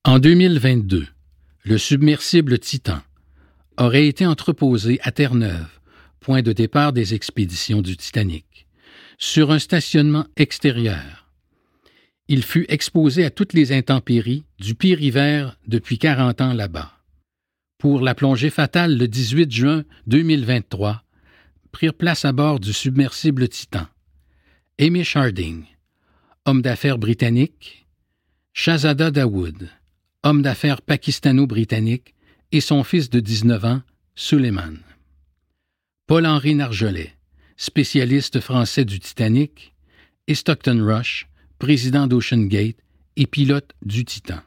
En 2022, le submersible Titan aurait été entreposé à Terre-Neuve, point de départ des expéditions du Titanic, sur un stationnement extérieur. Il fut exposé à toutes les intempéries du pire hiver depuis 40 ans là-bas. Pour la plongée fatale le 18 juin 2023, prirent place à bord du submersible Titan Hamish Harding, homme d'affaires britannique, Shahzada Dawood, homme d'affaires pakistano-britannique, et son fils de 19 ans, Suleiman. Paul-Henri Nargeolet, spécialiste français du Titanic, et Stockton Rush, président d'OceanGate et pilote du Titan.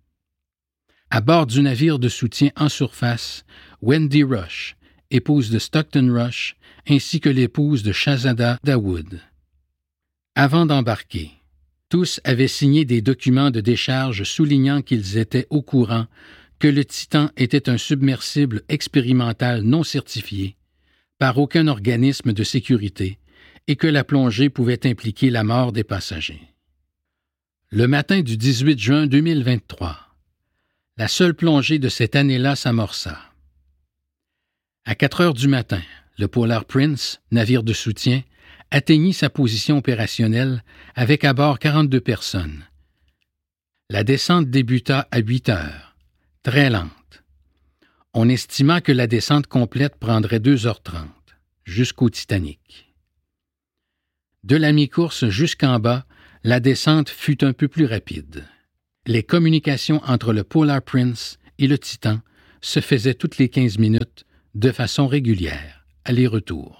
À bord du navire de soutien en surface, Wendy Rush, épouse de Stockton Rush, ainsi que l'épouse de Shahzada Dawood. Avant d'embarquer, tous avaient signé des documents de décharge soulignant qu'ils étaient au courant que le Titan était un submersible expérimental non certifié par aucun organisme de sécurité et que la plongée pouvait impliquer la mort des passagers. Le matin du 18 juin 2023, la seule plongée de cette année-là s'amorça. À 4 heures du matin, le Polar Prince, navire de soutien, atteignit sa position opérationnelle avec à bord 42 personnes. La descente débuta à 8 heures, très lente. On estima que la descente complète prendrait 2h30, jusqu'au Titanic. De la mi-course jusqu'en bas, la descente fut un peu plus rapide. Les communications entre le Polar Prince et le Titan se faisaient toutes les 15 minutes de façon régulière, aller-retour.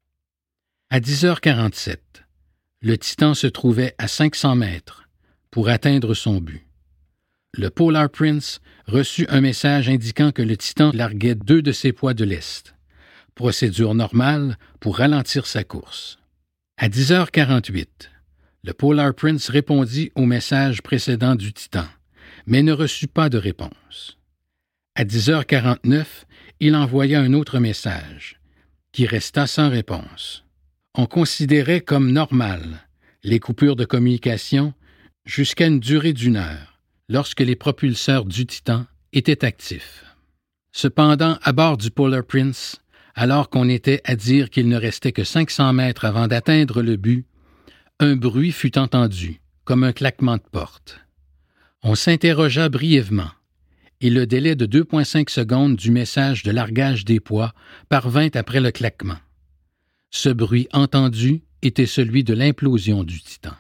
À 10h47, le Titan se trouvait à 500 mètres pour atteindre son but. Le Polar Prince reçut un message indiquant que le Titan larguait 2 de ses poids de lest, procédure normale pour ralentir sa course. À 10h48, le Polar Prince répondit au message précédent du Titan, mais ne reçut pas de réponse. À 10h49, il envoya un autre message, qui resta sans réponse. On considérait comme normales les coupures de communication jusqu'à une durée d'1 heure, lorsque les propulseurs du Titan étaient actifs. Cependant, à bord du Polar Prince, alors qu'on était à dire qu'il ne restait que 500 mètres avant d'atteindre le but, un bruit fut entendu, comme un claquement de porte. On s'interrogea brièvement, et le délai de 2,5 secondes du message de largage des poids parvint après le claquement. Ce bruit entendu était celui de l'implosion du Titan.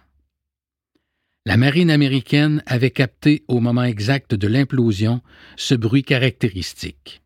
La marine américaine avait capté au moment exact de l'implosion ce bruit caractéristique.